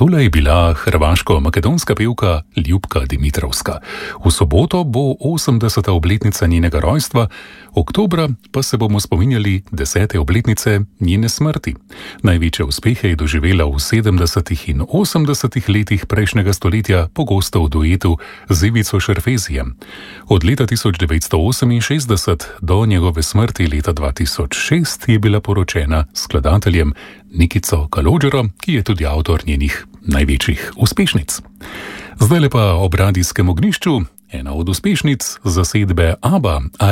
Tole je bila hrvaško-makedonska pevka Ljubka Dimitrovska. V soboto bo 80. obletnica njenega rojstva, oktobra pa se bomo spominjali 10. obletnice njene smrti. Največje uspehe je doživela v 70. in 80. letih prejšnjega stoletja, pogosto v duetu z Ivico Šerfezijem. Od leta 1968 do njegove smrti leta 2006 je bila poročena s skladateljem Nikico Kalođerom, ki je tudi avtor njenih največjih uspešnic. Zdaj pa ob radijskem ognjišču ena od uspešnic zasedbe ABBA.